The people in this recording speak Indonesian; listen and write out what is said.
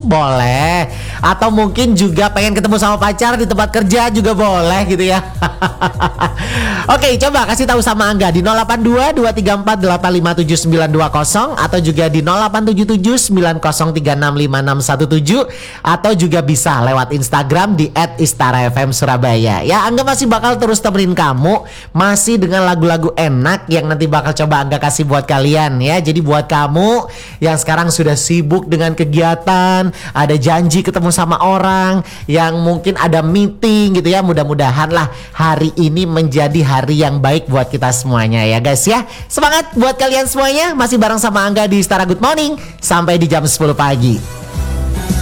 boleh. Atau mungkin juga pengen ketemu sama pacar di tempat kerja juga boleh gitu ya. Oke, coba kasih tahu sama Angga di 082 234 857 920 atau juga di 0877 9036 5617 atau juga bisa lewat Instagram di @istarafmsurabaya. Ya, Angga masih bakal terus temenin kamu masih dengan lagu-lagu enak yang nanti bakal coba Angga kasih buat kalian ya. Jadi buat kamu yang sekarang sudah sibuk dengan kegiatan, ada janji ketemu sama orang, yang mungkin ada meeting gitu ya, mudah-mudahan lah hari ini menjadi hari yang baik buat kita semuanya ya guys ya. Semangat buat kalian semuanya, masih bareng sama Angga di Istara Good Morning sampai di jam 10 pagi.